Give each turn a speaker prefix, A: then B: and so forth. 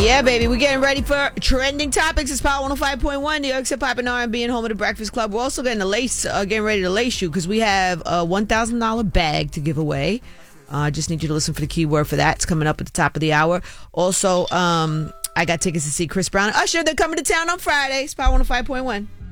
A: Yeah, baby. We're getting ready for trending topics. It's Power 105.1, New York's hip hop and R&B, and home of the Breakfast Club. We're also getting ready to lace you because we have a $1,000 bag to give away. I just need you to listen for the keyword for that. It's coming up at the top of the hour. Also, I got tickets to see Chris Brown and Usher. They're coming to town on Friday. It's Power 105.1.